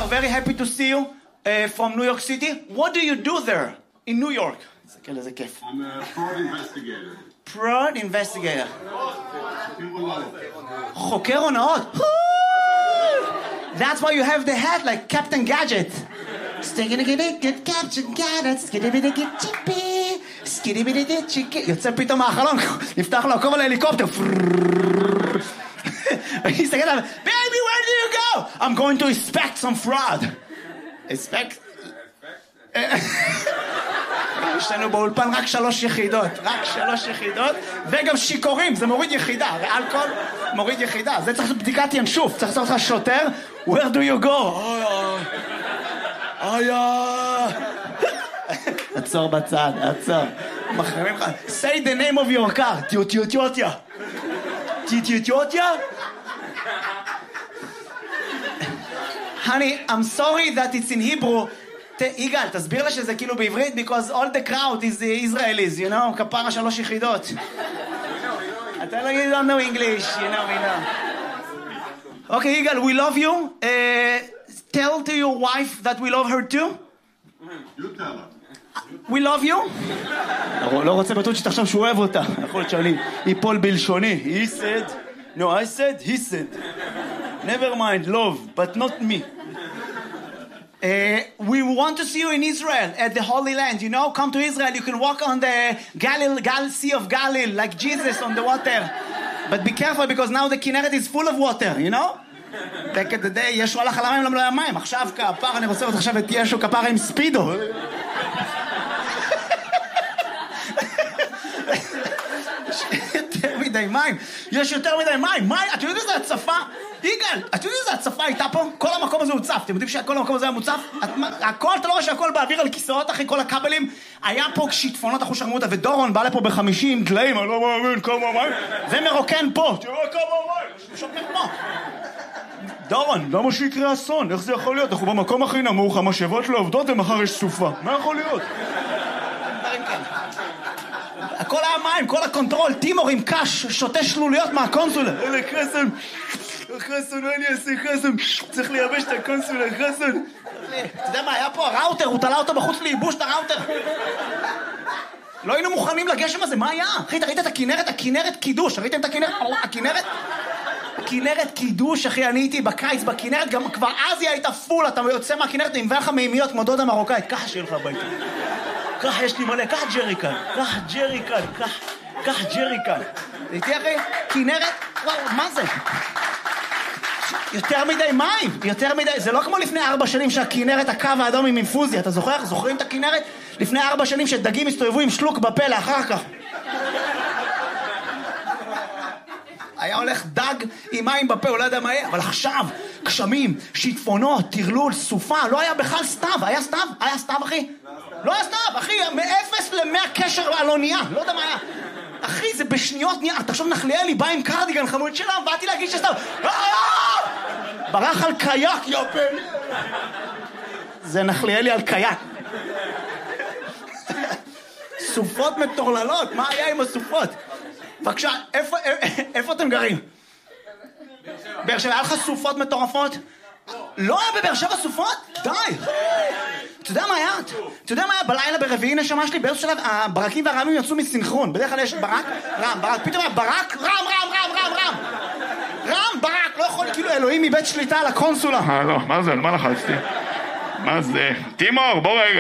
very happy to see you from New York City. What do you do there in New York? איזה כיף. I'm a fraud investigator. Fraud investigator. חוקר הונאות. That's why you have the hat like Captain Gadget. יוצא פתאום מהחלון, נפתח לו הכל על ההליקופטר. Baby, where do you go? I'm going to inspect some fraud. Inspect? יש לנו באולפן רק 3 יחידות, וגם שיקורים, זה מוריד יחידה, אלכוהול מוריד יחידה, זה צריך לעשות בדיקת ינשוף, צריך לעשות לך שוטר, where do you go? עצור בצד, עצור, מחרימים לך, say the name of your car, טיוטיוטיוטיה, honey, I'm sorry that it's in Hebrew, יגאל, תסביר לה שזה כאילו בעברית, because all the crowd is Israelis, you know, כפרה 3 יחידות. אתה לא, you don't know English, you know, we know. Okay, יגאל, we love you. Tell to your wife that we love her too. You tell her. We love you. לא רוצה בטוח שתחשוב שהוא אוהב אותה. יכול להיות שאני ייפול בלשוני. He said, no, I said, he said. Never mind, love, but not me. We want to see you in Israel at the Holy Land. You know, come to Israel. You can walk on the Sea of Galilee like Jesus on the water. But be careful because now the Kinneret is full of water, you know? Back at the day, ישו הלך על המים, למה לא היה מים? עכשיו כפר, אני רוצה לראות עכשיו את ישו כפר עם ספידו. יותר מדי מים. יש יותר מדי מים. אתם יודעים איזה הצפה? יגאל, אתם יודעים איזה הצפה הייתה פה? כל המקום הזה הוצף. אתם יודעים שכל המקום הזה היה מוצף? הכל, אתה לא רואה שהכל באוויר על כיסאות, אחי, כל הכבלים. היה פה שיטפונות אחו שרמוטה, ודורון בא לפה ב50 דליים, אני לא מאמין, כמה מים. ומרוקן פה. תראו כמה מים. שוקר פה. דורון, למה שיקרה אסון? איך זה יכול להיות? אנחנו במקום הכי נמוך, המשאבות לא עובדות ומחר יש סופה. מה יכול להיות? הכל היה מים, כל הקונטרול, טימור עם קש, שותה שלוליות מהקונסולה. אלה חסן, מה אני אעשה חסן? צריך לייבש את הקונסולה, חסן. אתה יודע מה, היה פה הראוטר, הוא תלה אותו בחוץ לייבוש את הראוטר. לא היינו מוכנים לגשם הזה, מה היה? אחי, אתה ראית את הכינרת? הכינרת קידוש, ראיתם את הכינרת? הכינרת קידוש, אחי, אני הייתי בקיץ בכינרת, גם כבר אז היא הייתה פול, אתה יוצא מהכינרת, אני מביא לך מימיות כמו דודה מרוקאית, ככה שיהיה לך הביתה. ככה יש לי מלא, ככה ג'ריקן, ככה ג'ריקן. ראיתי אחי? כינרת? וואו, מה זה? יותר מדי, זה לא כמו לפני 4 שנים שהכינרת הקו האדום עם אינפוזיה, אתה זוכר? זוכרים את הכינרת? לפני 4 שנים שדגים הסתובבו עם שלוק בפה לאחר כך. היה הולך דג עם מים בפה, הוא לא יודע מה יהיה, אבל עכשיו, גשמים, שיטפונות, טרלול, סופה, לא היה בכלל סתיו, היה סתיו אחי? לא היה סתיו, אחי, מ-0 ל-100 קשר על אונייה, לא יודע מה היה. אחי, זה בשניות נהיה, תחשוב נחליאלי בא עם קרדיגן חמוד שלה, באתי להגיד שסתיו, ברח על קייק, יופן. זה נחליאלי על קייק. סופות מטורללות, מה היה עם הסופות? בבקשה, איפה אתם גרים? באר שבע, היה לך סופות מטורפות? לא היה בבאר שבע סופות? די! אתה יודע מה היה? בלילה ברביעי נשמה שלי, באיזשהו שלב, הברקים והרעמים יצאו מסינכרון. בדרך כלל יש ברק, ברק, פתאום היה ברק, רם, ברק, לא יכול, כאילו אלוהים מבית שליטה על הקונסולה. לא, מה זה? על מה לחצתי? מה זה? תימור, בוא רגע.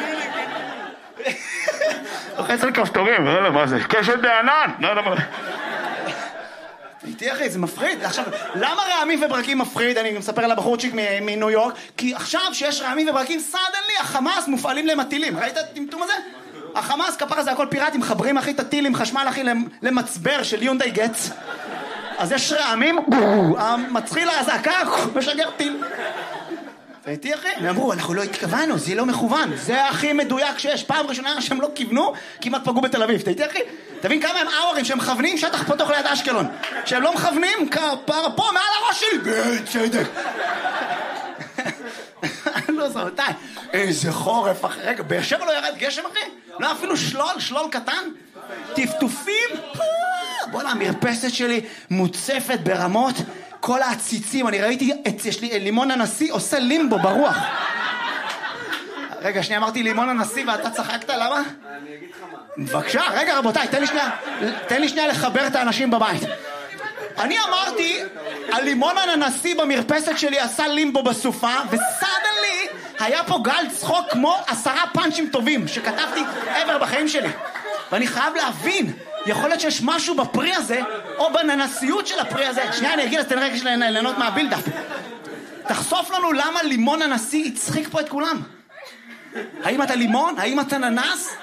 לוחץ על כפתורים, לא יודע מה זה, קשת בענן, לא יודע מה. איתי אחי, זה מפריד. עכשיו, למה רעמים וברקים מפריד? אני מספר לבחורצ'יק מניו יורק, כי עכשיו שיש רעמים וברקים, סדנלי, החמאס מופעלים למטילים. ראית את הטמטום הזה? החמאס, כפרה זה הכל פיראטים, מחברים אחי את הטילים, חשמל אחי למצבר של יונדאי גץ. אז יש רעמים, מצחיל הזעקה, משגר טיל. ואיתי אחי, הם אמרו, אנחנו לא התכוונו, זה לא מכוון, זה הכי מדויק שיש. פעם ראשונה שהם לא כיוונו, כמעט פגעו בתל אביב. איתי אחי, תבין כמה הם אאורים שהם מכוונים שטח פתוח ליד אשקלון. שהם לא מכוונים, פה מעל הראש שלי, בצדק. לא זרתי, איזה חורף אחי. רגע, באר שבע לא ירד גשם אחי? לא אפילו שלול קטן? טפטופים? בוא'נה, המרפסת שלי מוצפת ברמות. כל העציצים, אני ראיתי, יש לי לימון הנשיא עושה לימבו ברוח. רגע, שנייה, אמרתי לימון הנשיא ואתה צחקת, למה? אני אגיד לך מה. בבקשה, רגע רבותיי, תן לי שנייה לחבר את האנשים בבית. אני אמרתי, הלימון הנשיא במרפסת שלי עשה לימבו בסופה, וסדנלי היה פה גל צחוק כמו 10 פאנצ'ים טובים שכתבתי ever בחיים שלי. ואני חייב להבין, יכול להיות שיש משהו בפרי הזה, או בננסיות של הפרי הזה. שנייה, אני אגיד, אז תן רגע ליהנות מהבילדאפ. תחשוף לנו למה לימון הנשיא הצחיק פה את כולם. האם אתה לימון? האם אתה ננס?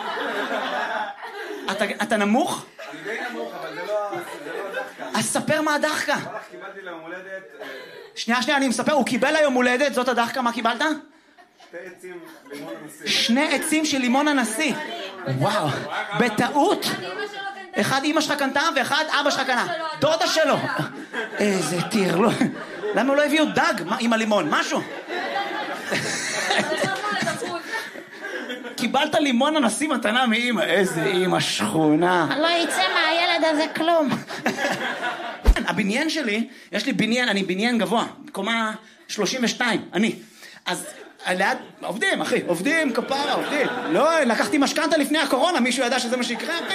אתה נמוך? אני די נמוך, אבל זה לא הדחקה. אז ספר מה הדחקה. קיבלתי ליום הולדת... שנייה, אני מספר, הוא קיבל היום הולדת, זאת הדחקה, מה קיבלת? 2 עצים לימון הנשיא. 2 עצים של לימון הנשיא. וואו, בטעות. אחד אמא שלך קנתה ואחד אבא שלך קנה. דודה שלו. איזה טרלול. למה הוא לא הביאו דג עם הלימון? משהו. קיבלת לימון הנשיא מתנה מאמא. איזה אמא שכונה. לא יצא מהילד הזה כלום. הבניין שלי, יש לי בניין, אני בניין גבוה, קומה 32, אני. אז ליד, עובדים אחי, עובדים כפרה, עובדים. לא, לקחתי משכנתה לפני הקורונה, מישהו ידע שזה מה שיקרה, אחי.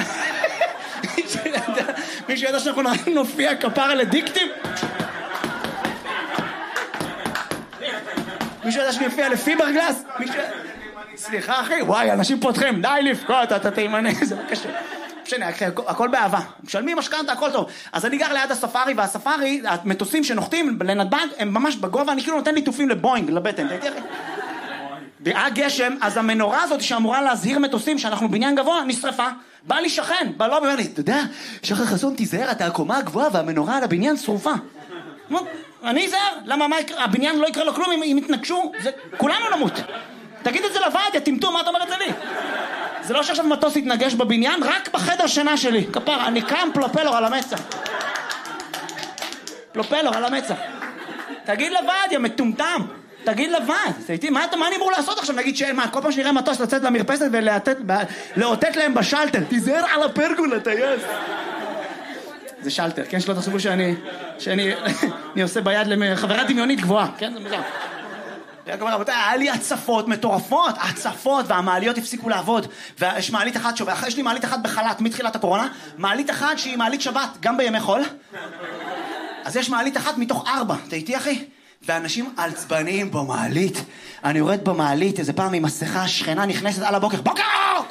מישהו ידע שאנחנו נופיע כפרה לדיקטים? מישהו ידע שאני אופיע לפיברגלס? סליחה אחי, וואי, אנשים פותחים, די לבכות, אתה תימנה, זה לא קשה. משנה, הכל באהבה. משלמים משכנתה, הכל טוב. אז אני גר ליד הספארי, והספארי, המטוסים שנוחתים לנתב"ג, הם ממש בגובה, אני כאילו נותן ליטופים לבוינג, לבטן. והיה גשם, אז המנורה הזאת שאמורה להזהיר מטוסים שאנחנו בניין גבוה, נשרפה. בא לי שכן, בא לו ואומר לי, אתה יודע, שחר חסון תיזהר, אתה הקומה הגבוהה והמנורה על הבניין שרופה. אני אזהר, למה הבניין לא יקרה לו כלום אם יתנגשו, כולנו נמות. תגיד את זה לוועד, יא טמטום, מה אתה אומר את זה לי? זה לא שעכשיו מטוס יתנגש בבניין, רק בחדר שינה שלי. כפרה, אני קם פלופלור על המצח. פלופלור על המצח. תגיד לוועד, יא מטומטם. תגיד לוועד. מה אני אמור לעשות עכשיו? נגיד מה, כל פעם שנראה מטוס לצאת למרפסת ולאותת להם בשלטר. תיזהר על הפרגולה, טייס. זה שלטר, כן? שלא תחשבו שאני עושה ביד לחברה דמיונית גבוהה. כן? זה מוזר. היה לי הצפות מטורפות, הצפות, והמעליות הפסיקו לעבוד, ויש מעלית אחת שוב, יש לי מעלית אחת בחל"ת מתחילת הקורונה, מעלית אחת שהיא מעלית שבת, גם בימי חול, אז יש מעלית אחת מתוך 4, אתה איתי אחי? ואנשים עצבניים במעלית, אני יורד במעלית, איזה פעם עם מסכה, שכנה נכנסת על הבוקר, בוקר!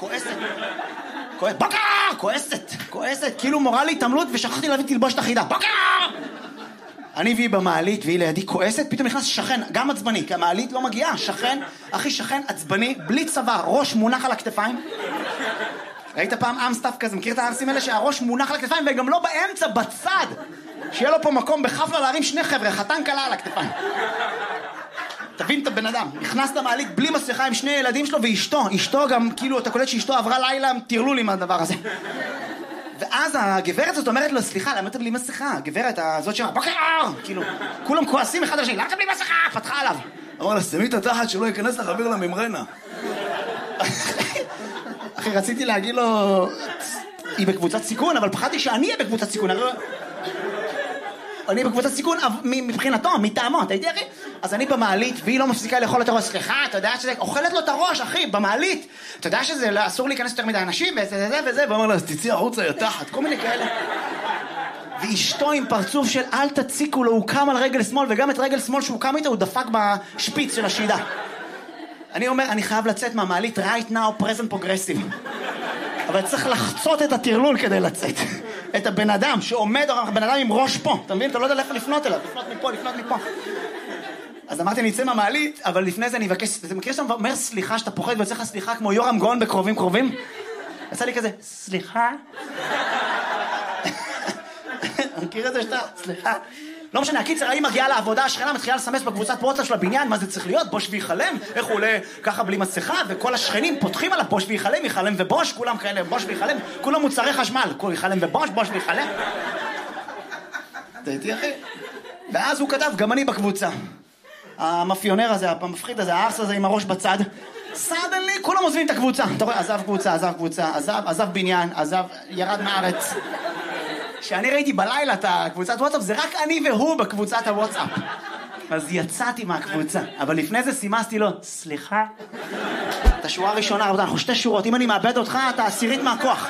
כועסת, כאילו מורה לי התעמלות ושכחתי להביא תלבושת אחידה, בוקר! אני והיא במעלית, והיא לידי כועסת, פתאום נכנס שכן, גם עצבני, כי המעלית לא מגיעה, שכן עצבני, בלי צבא, ראש מונח על הכתפיים. ראית פעם אמסטאפ כזה, מכיר את הארסים האלה שהראש מונח על הכתפיים, וגם לא באמצע, בצד, שיהיה לו פה מקום בחפלה להרים 2 חבר'ה, חתן קלה על הכתפיים. תבין את הבן אדם, נכנס למעלית בלי מסכה עם 2 ילדים שלו ואשתו גם, כאילו, אתה קולט שאשתו עברה לילה, תירלול עם הדבר הזה. ואז הגברת הזאת אומרת לו, סליחה, למה אתה בלי מסכה? הגברת הזאת שאומרת, בוקר! כאילו, כולם כועסים אחד על השני, למה אתה בלי מסכה? פתחה עליו. אמר לה, שמי את התחת שלא ייכנס לך אוויר לממרנה. אחי, רציתי להגיד לו, היא בקבוצת סיכון, אבל פחדתי שאני אהיה בקבוצת סיכון. אני בקבוצת סיכון מבחינתו, מטעמו, אתה יודע אחי? אז אני במעלית, והיא לא מפסיקה לאכול את הראש, סליחה, אתה יודע שזה, אוכלת לו את הראש, אחי, במעלית. אתה יודע שזה אסור להיכנס יותר מדי אנשים, וזה, ואומר לה, אז תצאי החוצה, יא תחת, כל מיני כאלה. ואשתו עם פרצוף של אל תציקו לו, הוא קם על רגל שמאל, וגם את רגל שמאל שהוא קם איתה, הוא דפק בשפיץ של השידה. אני אומר, אני חייב לצאת מהמעלית, right now, present progressive. אבל צריך לחצות את הטרלול כדי לצאת. את הבן אדם שעומד, הבן אדם עם ראש פה, אתה מבין? אתה לא יודע איך לפנות אליו, לפנות מפה. אז אמרתי, אני אצא מהמעלית, אבל לפני זה אני אבקש, אתה מכיר שאתה אומר סליחה, שאתה פוחד ויוצא לך סליחה כמו יורם גאון בקרובים? עשה לי כזה, סליחה? מכיר את זה שאתה, סליחה? לא משנה, הקיצר, אני מגיעה לעבודה, השכנה מתחילה לסמס בקבוצת וואטסאפ של הבניין, מה זה צריך להיות? בוש ויחלם? איך הוא עולה ככה בלי מסכה? וכל השכנים פותחים עליו בוש ויחלם, יחלם ובוש, כולם כאלה, בוש ויחלם, כולם מוצרי חשמל, כולם יחלם ובוש, בוש ויחלם. אתה איתי אחי? ואז הוא כתב, גם אני בקבוצה. המאפיונר הזה, המפחיד הזה, הארס הזה עם הראש בצד. סדנלי, כולם עוזבים את הקבוצה. אתה רואה, עזב קבוצה, עזב בניין, ירד מארץ. שאני ראיתי בלילה את הקבוצת וואטסאפ, זה רק אני והוא בקבוצת הוואטסאפ. אז יצאתי מהקבוצה, אבל לפני זה סימסתי לו, סליחה? את השורה הראשונה, רבותיי, אנחנו 2 שורות, אם אני מאבד אותך, אתה 10 מהכוח.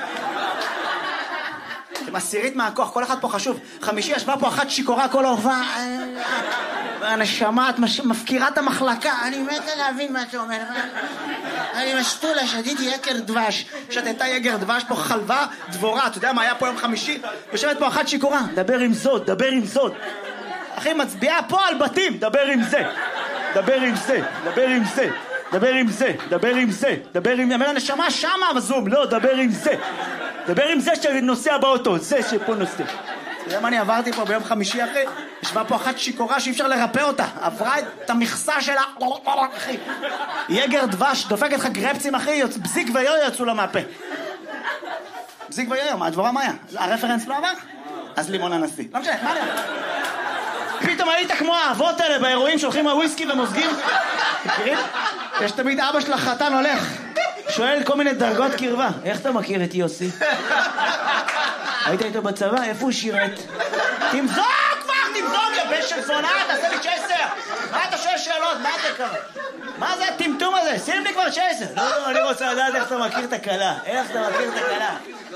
אתם 10 מהכוח, כל אחד פה חשוב. 5 ישבה פה אחת שיקורה כל אורבה, הנשמה, את מפקירה את המחלקה, אני מתה להבין מה אתה אומר. אני משתולה, שתיתי יקר דבש, שתתה יקר דבש, פה חלבה דבורה, אתה יודע מה היה פה יום חמישי? יושבת פה אחת שיקורה, דבר עם זאת, דבר עם זאת. אחי, מצביעה פה על בתים, דבר עם זה, דבר עם זה, דבר עם זה, דבר עם זה, דבר עם זה, דבר עם... אומר הנשמה שמה בזום, לא, דבר עם זה, דבר עם זה שנוסע באוטו, זה שפה נוסע. אתה יודע מה אני עברתי פה ביום חמישי אחי? ישבה פה אחת שיקורה שאי אפשר לרפא אותה, עברה את המכסה שלה, אחי, יגר דבש, דופקת לך גרפצים אחי, בזיק ויו יצאו לה מהפה. בזיק ויו, מה הדבורה מה היה? הרפרנס לא עבר? אז לימון הנשיא. לא משנה, מה אני אומר? פתאום היית כמו האבות האלה באירועים שהולכים מהוויסקי ומוזגים. מכירים? יש תמיד אבא של החתן הולך, שואל כל מיני דרגות קרבה. איך אתה מכיר את יוסי? היית איתו בצבא? איפה הוא שירת? תמזוג כבר, תמזוג, יא בן של זונה, תעשה לי צ'ייסר. מה אתה שואל שאלות? מה אתה קרה? מה זה הטמטום הזה? שים לי כבר צ'ייסר. לא, אני רוצה לדעת איך אתה מכיר את הכלה. איך אתה מכיר את הכלה?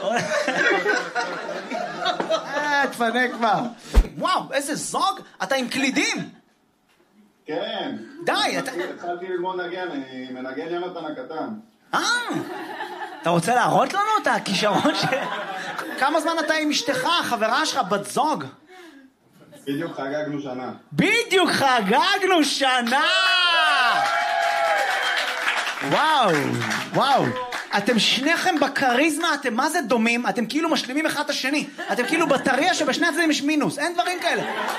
תפנה כבר. וואו, איזה זוג, אתה עם קלידים. כן. די, אתה... התחלתי ללמוד נגן, אני מנגן יונתן הקטן. אתה רוצה להראות לנו את הכישרון ש... כמה זמן אתה עם אשתך, חברה שלך, בת זוג? בדיוק חגגנו שנה. בדיוק חגגנו שנה! וואו, וואו. אתם שניכם בקריזמה, אתם מה זה דומים? אתם כאילו משלימים אחד את השני. אתם כאילו בטריה שבשני הצדדים יש מינוס. אין דברים כאלה.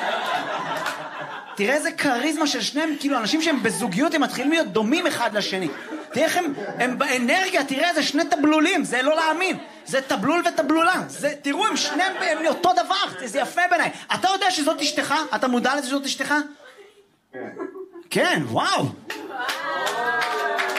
תראה איזה קריזמה של שניהם, כאילו אנשים שהם בזוגיות הם מתחילים להיות דומים אחד לשני. תראה איך הם באנרגיה, תראה איזה 2 תבלולים, זה לא להאמין. זה תבלול ותבלולה. תראו, הם שניהם אותו דבר, זה יפה בעיניי. אתה יודע שזאת אשתך? אתה מודע לזה שזאת אשתך? כן. כן, וואו.